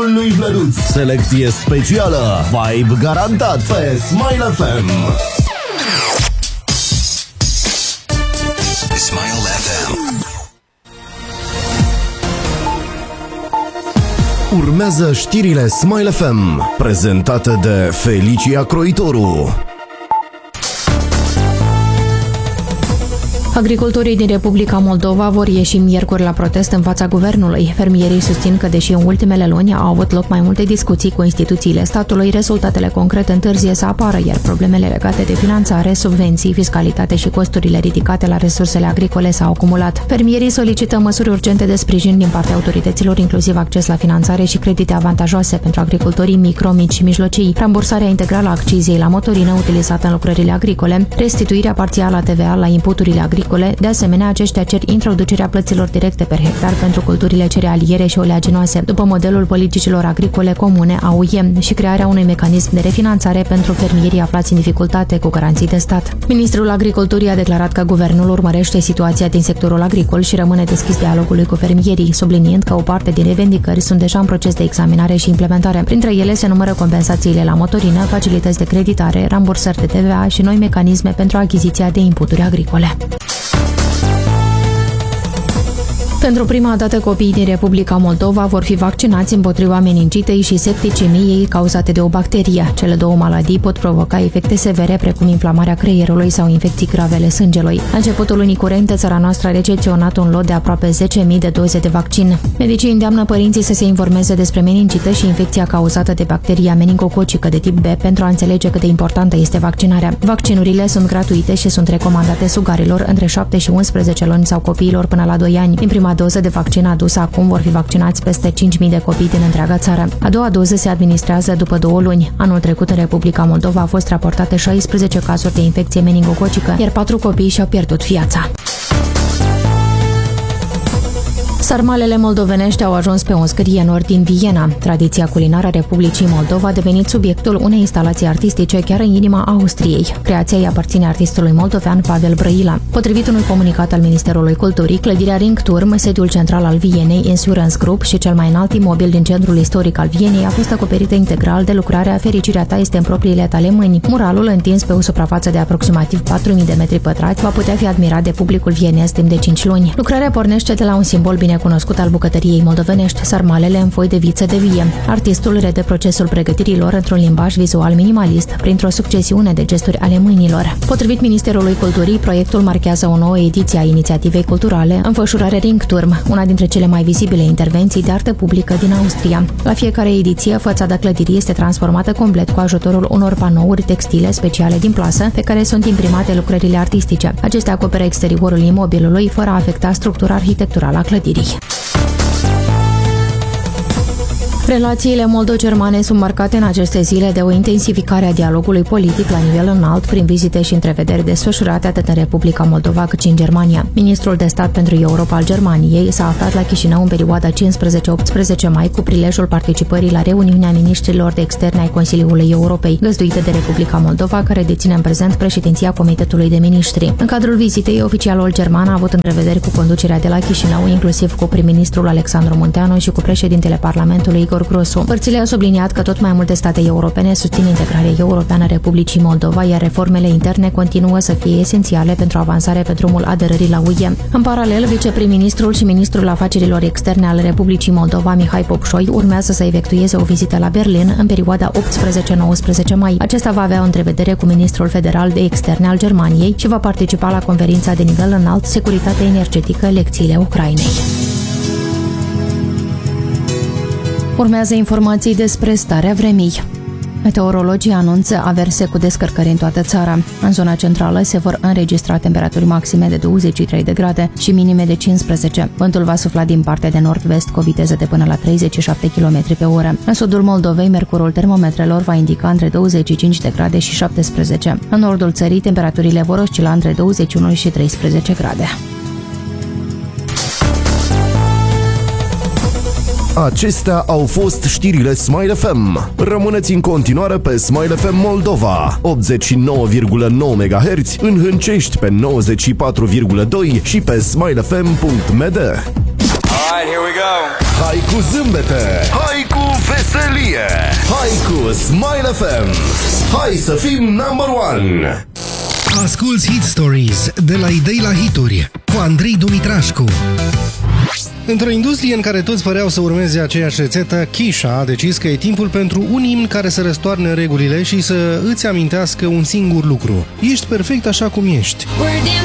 Show-ul lui Vlăduț. Selecție specială, vibe garantat pe Smile FM. Smile FM. Urmează știrile Smile FM, prezentate de Felicia Croitoru. Agricultorii din Republica Moldova vor ieși miercuri la protest în fața guvernului. Fermierii susțin că, deși în ultimele luni au avut loc mai multe discuții cu instituțiile statului, rezultatele concrete întârzie să apară, iar problemele legate de finanțare, subvenții, fiscalitate și costurile ridicate la resursele agricole s-au acumulat. Fermierii solicită măsuri urgente de sprijin din partea autorităților, inclusiv acces la finanțare și credite avantajoase pentru agricultorii micro, mici și mijlocii, rambursarea integrală a accizei la motorină utilizată în lucrările agricole, restituirea parțială a TVA la inputurile agricole. De asemenea, aceștia cer introducerea plăților directe per hectar pentru culturile cerealiere și oleaginoase, după modelul politicilor agricole comune a UE, și crearea unui mecanism de refinanțare pentru fermierii aflați în dificultate cu garanții de stat. Ministrul Agriculturii a declarat că guvernul urmărește situația din sectorul agricol și rămâne deschis dialogului cu fermierii, subliniind că o parte din revendicări sunt deja în proces de examinare și implementare. Printre ele se numără compensațiile la motorină, facilități de creditare, rambursări de TVA și noi mecanisme pentru achiziția de inputuri agricole. Pentru prima dată, copiii din Republica Moldova vor fi vaccinați împotriva meningitei și septicemiei cauzate de o bacterie. Cele două maladii pot provoca efecte severe, precum inflamarea creierului sau infecții grave ale sângelui. La începutul lunii curente, țara noastră a recepționat un lot de aproape 10.000 de doze de vaccin. Medicii îndeamnă părinții să se informeze despre meningită și infecția cauzată de bacteria meningococică de tip B pentru a înțelege cât de importantă este vaccinarea. Vaccinurile sunt gratuite și sunt recomandate sugarilor între 7 și 11 luni sau copiilor până la 2 ani. Din prima doză de vaccin adusă acum vor fi vaccinați peste 5.000 de copii din întreaga țară. A doua doză se administrează după 2 luni. Anul trecut în Republica Moldova au fost raportate 16 cazuri de infecție meningococică, iar 4 copii și-au pierdut viața. Sarmalele moldovenești au ajuns pe o scârie în nord din Viena. Tradiția culinară a Republicii Moldova a devenit subiectul unei instalații artistice chiar în inima Austriei. Creația îi aparține artistului moldovean Pavel Brăila. Potrivit unui comunicat al Ministerului Culturii, clădirea Ringturm, sediul central al Vienei, Insurance Group și cel mai înalt imobil din centrul istoric al Vienei, a fost acoperită integral de lucrarea Fericirea ta este în propriile tale mâini. Muralul, întins pe o suprafață de aproximativ 4.000 de metri pătrați, va putea fi admirat de publicul vienez timp de 5 luni. Lucrarea pornește de la un simbol bine cunoscut al bucătăriei moldovenești, sarmalele în foi de viță de vie. Artistul redă procesul pregătirilor într-un limbaj vizual minimalist, printr-o succesiune de gesturi ale mâinilor. Potrivit Ministerului Culturii, proiectul marchează o nouă ediție a inițiativei culturale Înfășurare Ringturm, una dintre cele mai vizibile intervenții de artă publică din Austria. La fiecare ediție, fațada clădirii este transformată complet cu ajutorul unor panouri textile speciale din plasă, pe care sunt imprimate lucrările artistice. Acestea acoperă exteriorul imobilului, fără a afecta structura arhitecturală a clădirii. Relațiile moldo-germane sunt marcate în aceste zile de o intensificare a dialogului politic la nivel înalt, prin vizite și întrevederi desfășurate atât în Republica Moldova cât și în Germania. Ministrul de stat pentru Europa al Germaniei s-a aflat la Chișinău în perioada 15-18 mai cu prilejul participării la reuniunea ministrilor de externe ai Consiliului Europei, găzduită de Republica Moldova, care deține în prezent președinția Comitetului de Ministri. În cadrul vizitei, oficialul german a avut întrevederi cu conducerea de la Chișinău, inclusiv cu prim-ministrul Alexandru Munteanu și cu președintele Parlamentului Igor Grosu. Părțile au subliniat că tot mai multe state europene susțin integrarea europeană a Republicii Moldova, iar reformele interne continuă să fie esențiale pentru avansare pe drumul aderării la UE. În paralel, viceprim-ministrul și ministrul afacerilor externe al Republicii Moldova, Mihai Popșoi, urmează să efectueze o vizită la Berlin în perioada 18-19 mai. Acesta va avea o întrevedere cu ministrul federal de externe al Germaniei și va participa la conferința de nivel înalt Securitate energetică, lecțiile Ucrainei. Urmează informații despre starea vremii. Meteorologii anunță averse cu descărcări în toată țara. În zona centrală se vor înregistra temperaturi maxime de 23 de grade și minime de 15. Vântul va sufla din partea de nord-vest cu o viteză de până la 37 km pe oră. În sudul Moldovei, mercurul termometrelor va indica între 25 de grade și 17. În nordul țării, temperaturile vor oscila între 21 și 13 grade. Acestea au fost știrile Smile FM. Rămâneți în continuare pe Smile FM Moldova, 89,9 MHz, în Hâncești pe 94,2 și pe smilefm.md. Alright, here we go. Hai cu zâmbete! Hai cu Smile FM. Hai să fim number one! Asculți Hit Stories de la idei la hituri cu Andrei Dumitrașcu. Într-o industrie în care toți păreau să urmeze aceeași rețetă, Kesha a decis că e timpul pentru un imn care să răstoarne regulile și să îți amintească un singur lucru: ești perfect așa cum ești.